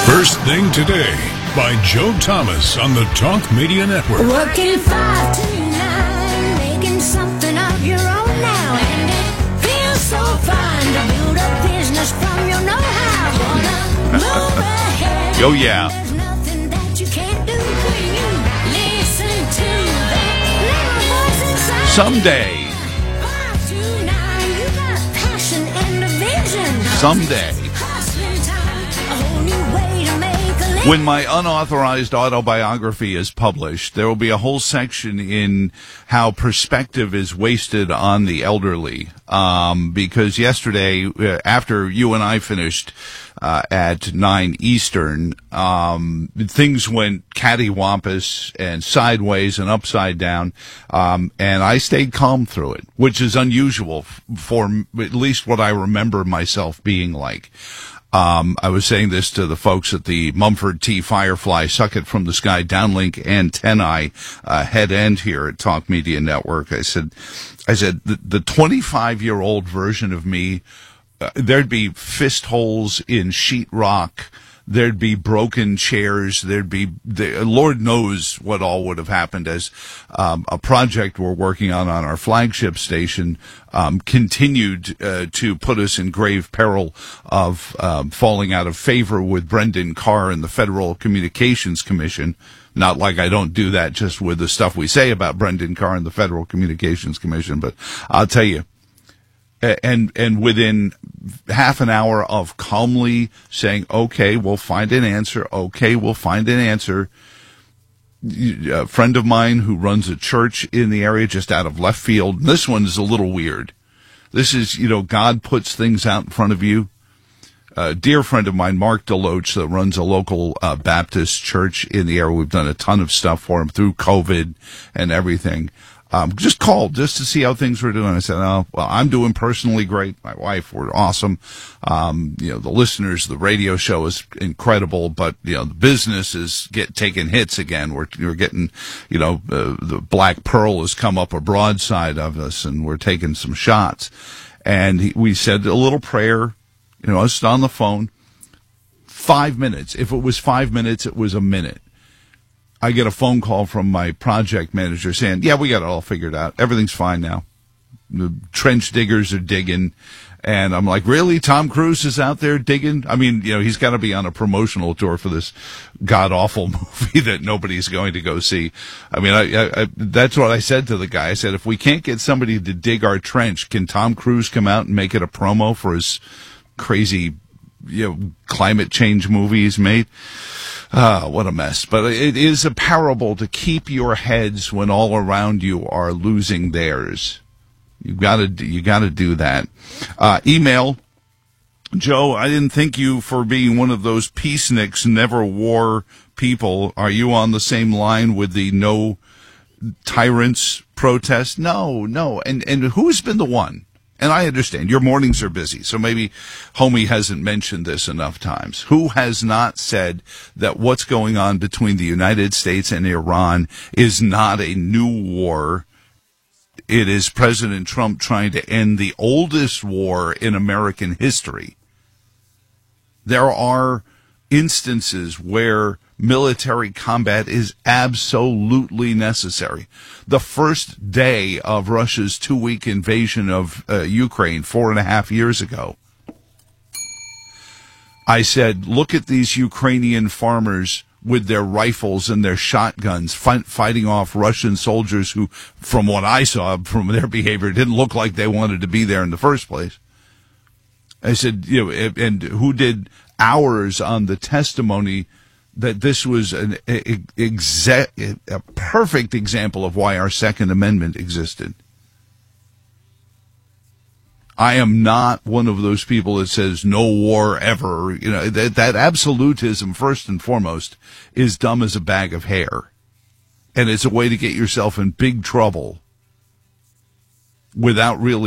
First Thing Today by Joe Thomas on the Talk Media Network. Working 5 to 9, making something of your own now, and it feels so fine to build a business from your know-how. Wanna move ahead. Oh, yeah. There's nothing that you can't do when you listen to that little voice inside. Someday. 5 to 9, you got passion and a vision. Someday. Hustling time, a whole new way to make a living. When my unauthorized autobiography is published, there will be a whole section in how perspective is wasted on the elderly. Because yesterday, after you and I finished at 9 Eastern, things went cattywampus and sideways and upside down, and I stayed calm through it, which is unusual for at least what I remember myself being like. I was saying this to the folks at the Mumford T. Firefly Suck It From the Sky downlink antennae head end here at Talk Media Network. I said, the 25-year-old version of me, there'd be fist holes in sheetrock. There'd be broken chairs. There'd be, Lord knows what all would have happened as a project we're working on our flagship station continued to put us in grave peril of falling out of favor with Brendan Carr and the Federal Communications Commission. Not like I don't do that just with the stuff we say about Brendan Carr and the Federal Communications Commission, but I'll tell you, and within half an hour of calmly saying, okay, we'll find an answer. Okay, we'll find an answer. A friend of mine who runs a church in the area just out of left field. This one is a little weird. This is, God puts things out in front of you. A dear friend of mine, Mark Deloach, that runs a local Baptist church in the area. We've done a ton of stuff for him through COVID and everything. Just called just to see how things were doing. I said, oh, well, I'm doing personally great. My wife, we're awesome. The listeners, the radio show is incredible, but, the business is taking hits again. We're getting, the Black Pearl has come up a broadside of us and we're taking some shots. And we said a little prayer, just on the phone, 5 minutes. If it was 5 minutes, it was a minute. I get a phone call from my project manager saying, yeah, we got it all figured out. Everything's fine now. The trench diggers are digging. And I'm like, really? Tom Cruise is out there digging? I mean, he's got to be on a promotional tour for this god-awful movie that nobody's going to go see. I mean, I that's what I said to the guy. I said, if we can't get somebody to dig our trench, can Tom Cruise come out and make it a promo for his crazy, climate change movie he's made? What a mess. But it is a parable to keep your heads when all around you are losing theirs. You gotta do that. Email, Joe, I didn't thank you for being one of those peaceniks, never war people. Are you on the same line with the no tyrants protest? No. And who's been the one? And I understand your mornings are busy, so maybe Homie hasn't mentioned this enough times. Who has not said that what's going on between the United States and Iran is not a new war? It is President Trump trying to end the oldest war in American history. There are instances where military combat is absolutely necessary. The first day of Russia's 2-week invasion of Ukraine 4.5 years ago, I said, look at these Ukrainian farmers with their rifles and their shotguns fighting off Russian soldiers who, from what I saw from their behavior, didn't look like they wanted to be there in the first place. I said, and who did hours on the testimony that this was a perfect example of why our Second Amendment existed. I am not one of those people that says no war ever. That absolutism, first and foremost, is dumb as a bag of hair. And it's a way to get yourself in big trouble without really